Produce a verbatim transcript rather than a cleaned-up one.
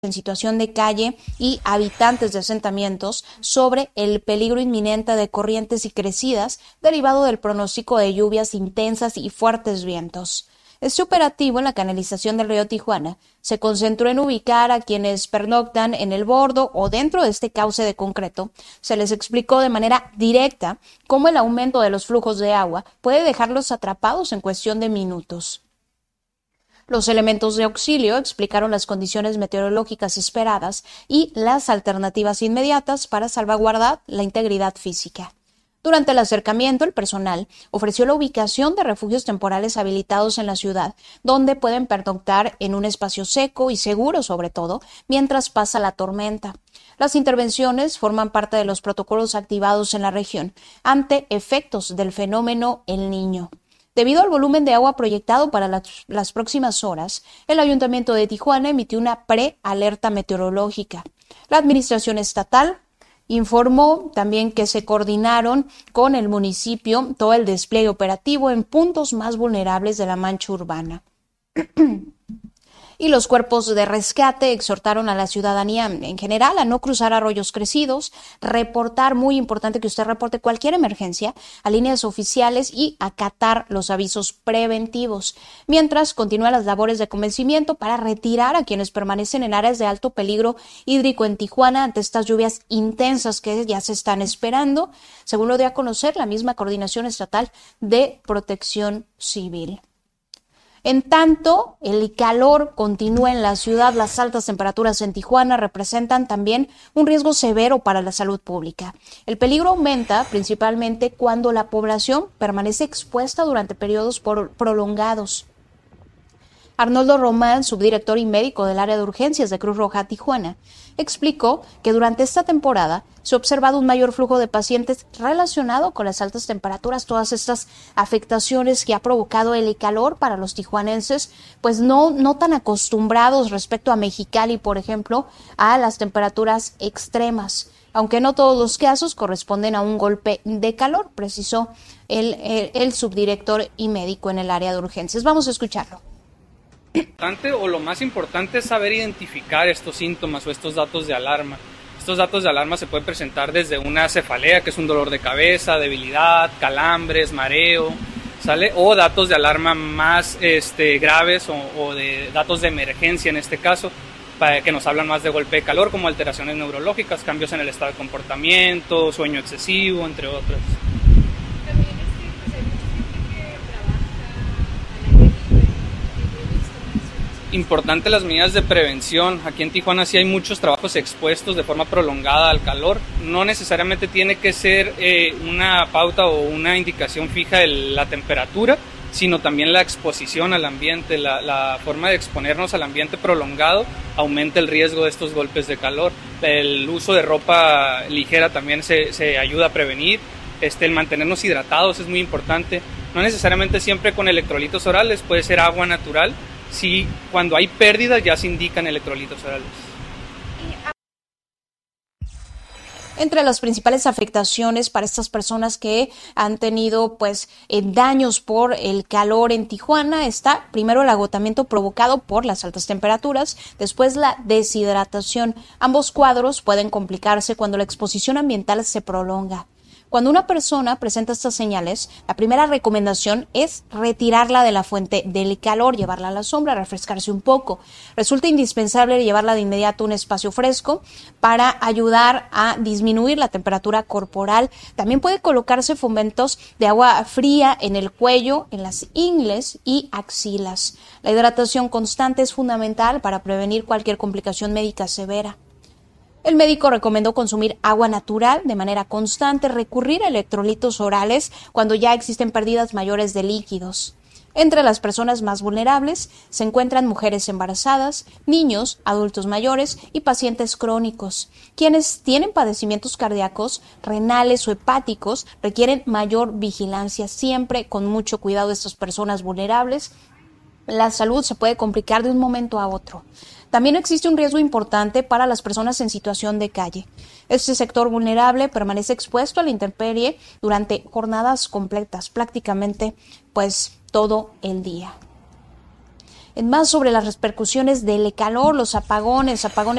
en situación de calle y habitantes de asentamientos sobre el peligro inminente de corrientes y crecidas derivado del pronóstico de lluvias intensas y fuertes vientos. Este operativo en la canalización del río Tijuana se concentró en ubicar a quienes pernoctan en el bordo o dentro de este cauce de concreto. Se les explicó de manera directa cómo el aumento de los flujos de agua puede dejarlos atrapados en cuestión de minutos. Los elementos de auxilio explicaron las condiciones meteorológicas esperadas y las alternativas inmediatas para salvaguardar la integridad física. Durante el acercamiento, el personal ofreció la ubicación de refugios temporales habilitados en la ciudad, donde pueden pernoctar en un espacio seco y seguro, sobre todo, mientras pasa la tormenta. Las intervenciones forman parte de los protocolos activados en la región ante efectos del fenómeno El Niño. Debido al volumen de agua proyectado para las, las próximas horas, el Ayuntamiento de Tijuana emitió una pre-alerta meteorológica. La Administración Estatal informó también que se coordinaron con el municipio todo el despliegue operativo en puntos más vulnerables de la mancha urbana. Y los cuerpos de rescate exhortaron a la ciudadanía en general a no cruzar arroyos crecidos, reportar, muy importante que usted reporte cualquier emergencia a líneas oficiales y acatar los avisos preventivos, mientras continúan las labores de convencimiento para retirar a quienes permanecen en áreas de alto peligro hídrico en Tijuana ante estas lluvias intensas que ya se están esperando, según lo dio a conocer la misma Coordinación Estatal de Protección Civil. En tanto, el calor continúa en la ciudad, las altas temperaturas en Tijuana representan también un riesgo severo para la salud pública. El peligro aumenta principalmente cuando la población permanece expuesta durante periodos prolongados. Arnoldo Román, subdirector y médico del área de urgencias de Cruz Roja Tijuana, explicó que durante esta temporada se ha observado un mayor flujo de pacientes relacionado con las altas temperaturas, todas estas afectaciones que ha provocado el calor para los tijuanenses, pues no, no tan acostumbrados respecto a Mexicali, por ejemplo, a las temperaturas extremas, aunque no todos los casos corresponden a un golpe de calor, precisó el, el, el subdirector y médico en el área de urgencias. Vamos a escucharlo. O lo más importante es saber identificar estos síntomas o estos datos de alarma. Estos datos de alarma se pueden presentar desde una cefalea, que es un dolor de cabeza, debilidad, calambres, mareo, ¿sale? O datos de alarma más este, graves o, o de datos de emergencia en este caso, para que nos hablan más de golpe de calor, como alteraciones neurológicas, cambios en el estado de comportamiento, sueño excesivo, entre otros. Importante las medidas de prevención. Aquí en Tijuana sí hay muchos trabajos expuestos de forma prolongada al calor. No necesariamente tiene que ser eh, una pauta o una indicación fija de la temperatura, sino también la exposición al ambiente. La, la forma de exponernos al ambiente prolongado aumenta el riesgo de estos golpes de calor. El uso de ropa ligera también se, se ayuda a prevenir. Este, el mantenernos hidratados es muy importante. No necesariamente siempre con electrolitos orales, puede ser agua natural. Sí, cuando hay pérdidas ya se indican electrolitos orales. Entre las principales afectaciones para estas personas que han tenido pues eh, daños por el calor en Tijuana está primero el agotamiento provocado por las altas temperaturas, después la deshidratación. Ambos cuadros pueden complicarse cuando la exposición ambiental se prolonga. Cuando una persona presenta estas señales, la primera recomendación es retirarla de la fuente del calor, llevarla a la sombra, refrescarse un poco. Resulta indispensable llevarla de inmediato a un espacio fresco para ayudar a disminuir la temperatura corporal. También puede colocarse fomentos de agua fría en el cuello, en las ingles y axilas. La hidratación constante es fundamental para prevenir cualquier complicación médica severa. El médico recomendó consumir agua natural de manera constante, recurrir a electrolitos orales cuando ya existen pérdidas mayores de líquidos. Entre las personas más vulnerables se encuentran mujeres embarazadas, niños, adultos mayores y pacientes crónicos. Quienes tienen padecimientos cardíacos, renales o hepáticos requieren mayor vigilancia, siempre con mucho cuidado de estas personas vulnerables. La salud se puede complicar de un momento a otro. También existe un riesgo importante para las personas en situación de calle. Este sector vulnerable permanece expuesto a la intemperie durante jornadas completas, prácticamente pues todo el día. Más sobre las repercusiones del calor, los apagones, apagones